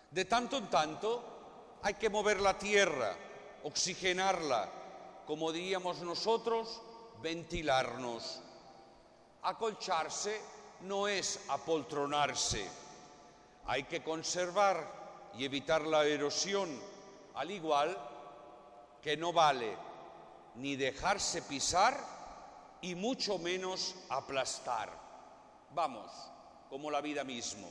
De tanto en tanto hay que mover la tierra, oxigenarla, como diríamos nosotros, ventilarnos. Acolcharse no es apoltronarse. Hay que conservar y evitar la erosión, al igual que no vale ni dejarse pisar y mucho menos aplastar. Vamos, como la vida mismo.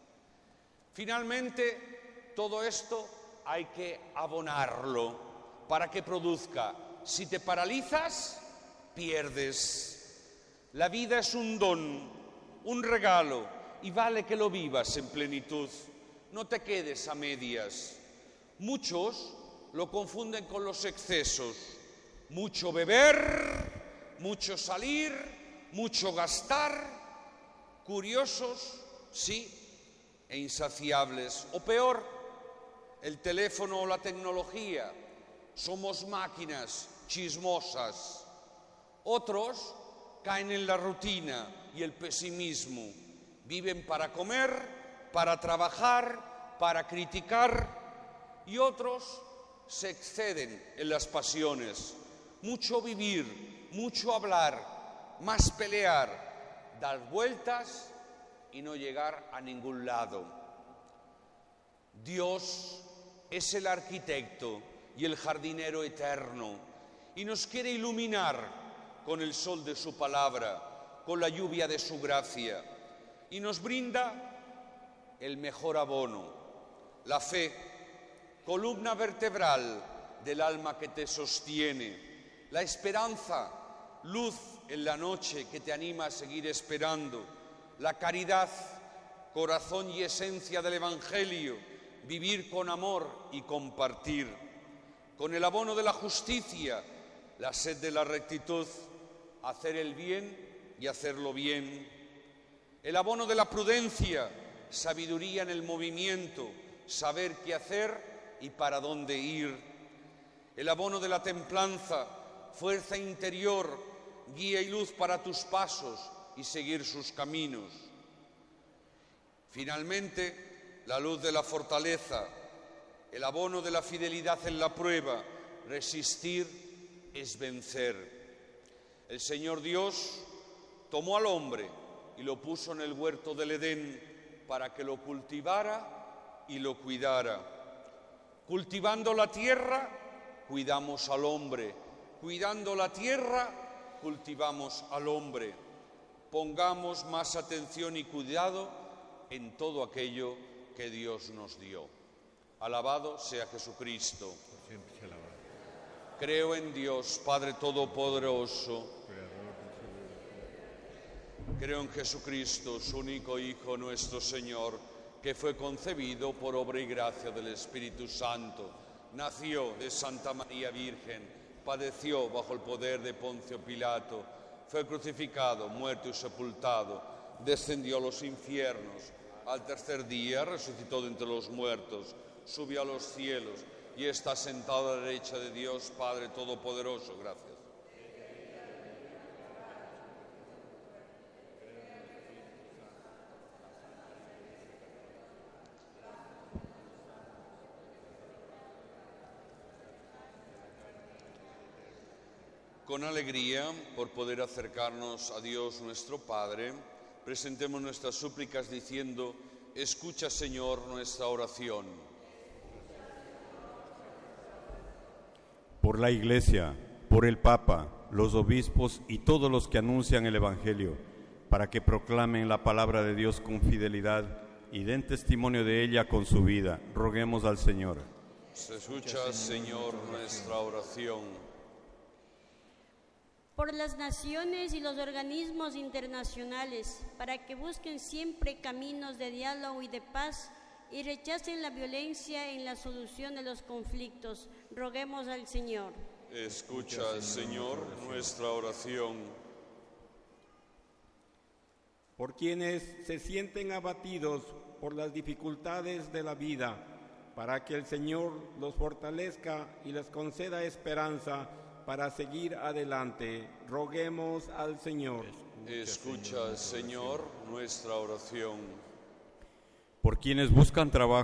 Finalmente, todo esto hay que abonarlo para que produzca. Si te paralizas, pierdes. La vida es un don, un regalo, y vale que lo vivas en plenitud. No te quedes a medias. Muchos lo confunden con los excesos. Mucho beber, mucho salir, mucho gastar. Curiosos, sí, e insaciables. O peor, el teléfono o la tecnología. Somos máquinas chismosas. Otros caen en la rutina y el pesimismo. Viven para comer, para trabajar, para criticar, y otros se exceden en las pasiones. Mucho vivir, mucho hablar, más pelear, dar vueltas y no llegar a ningún lado. Dios es el arquitecto y el jardinero eterno, y nos quiere iluminar con el sol de su palabra, con la lluvia de su gracia, y nos brinda el mejor abono, la fe, columna vertebral del alma que te sostiene, la esperanza, luz en la noche que te anima a seguir esperando, la caridad, corazón y esencia del Evangelio, vivir con amor y compartir, con el abono de la justicia, la sed de la rectitud, hacer el bien y hacerlo bien, el abono de la prudencia, sabiduría en el movimiento, saber qué hacer y para dónde ir, el abono de la templanza, fuerza interior, guía y luz para tus pasos y seguir sus caminos. Finalmente, la luz de la fortaleza, el abono de la fidelidad en la prueba. Resistir es vencer. El Señor Dios tomó al hombre y lo puso en el huerto del Edén para que lo cultivara y lo cuidara. Cultivando la tierra, cuidamos al hombre. Cuidando la tierra, cultivamos al hombre. Pongamos más atención y cuidado en todo aquello que Dios nos dio. Alabado sea Jesucristo. Creo en Dios, Padre Todopoderoso. Creo en Jesucristo, su único Hijo, nuestro Señor, que fue concebido por obra y gracia del Espíritu Santo. Nació de Santa María Virgen, padeció bajo el poder de Poncio Pilato, fue crucificado, muerto y sepultado, descendió a los infiernos, al tercer día resucitó de entre los muertos, subió a los cielos y está sentado a la derecha de Dios Padre Todopoderoso. Gracias. Con alegría, por poder acercarnos a Dios nuestro Padre, presentemos nuestras súplicas diciendo: escucha, Señor, nuestra oración. Por la Iglesia, por el Papa, los obispos y todos los que anuncian el Evangelio, para que proclamen la palabra de Dios con fidelidad y den testimonio de ella con su vida, roguemos al Señor. Escucha, Señor, nuestra oración. Por las naciones y los organismos internacionales, para que busquen siempre caminos de diálogo y de paz y rechacen la violencia en la solución de los conflictos, roguemos al Señor. Escucha, Señor, nuestra oración. Por quienes se sienten abatidos por las dificultades de la vida, para que el Señor los fortalezca y les conceda esperanza para seguir adelante, roguemos al Señor. Escucha, Señor, nuestra oración. Por quienes buscan trabajo